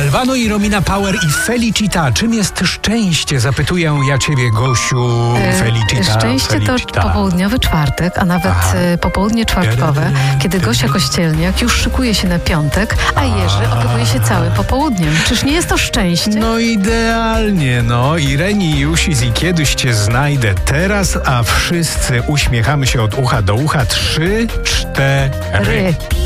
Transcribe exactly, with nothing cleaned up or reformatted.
Albano i Romina Power i Felicita. Czym jest szczęście? Zapytuję ja ciebie, Gosiu. Felicita. Szczęście Felicita. to popołudniowy czwartek, a nawet Aha. popołudnie czwartkowe, kiedy Gosia Kościelniak już szykuje się na piątek, a Jerzy opiekuje się całym popołudniem. Czyż nie jest to szczęście? No idealnie, no. Ireni Jusis i Kiedyś cię znajdę teraz, a wszyscy uśmiechamy się od ucha do ucha. Trzy, cztery.